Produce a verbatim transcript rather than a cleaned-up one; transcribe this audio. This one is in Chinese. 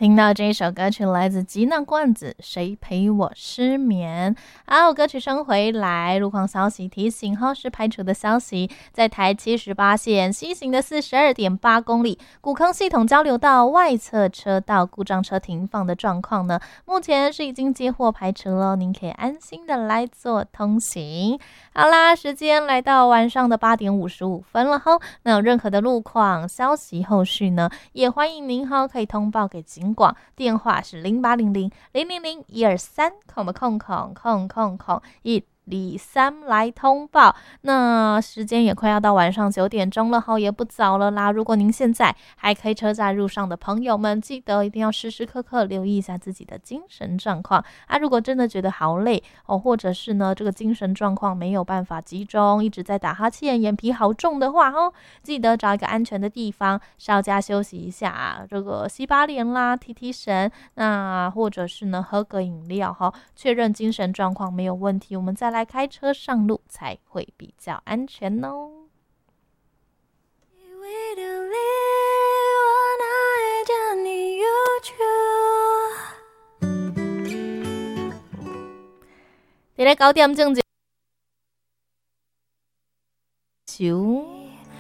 听到这一首歌曲来自吉娜罐子，谁陪我失眠。好，歌曲声回来，路况消息提醒，耗时排除的消息，在台七十八线西行的 四十二点八公里古坑系统交流道外侧车道故障车停放的状况呢，目前是已经接获排除了，您可以安心的来做通行。好啦，时间来到晚上的八点五十五分了哈，那有任何的路况消息后续呢，也欢迎您哈可以通报给警广，电话是零八零零零零零一二三空空空空空空一李三来通报。那时间也快要到晚上九点钟了哈，也不早了啦。如果您现在还开车在路上的朋友们，记得一定要时时刻刻留意一下自己的精神状况啊。如果真的觉得好累哦，或者是呢这个精神状况没有办法集中，一直在打哈欠，眼皮好重的话哦，记得找一个安全的地方稍加休息一下啊，这个洗把脸啦，提提神，那或者是呢喝个饮料哈，确认精神状况没有问题，我们再来开车上路才会比较安全哦。在九点正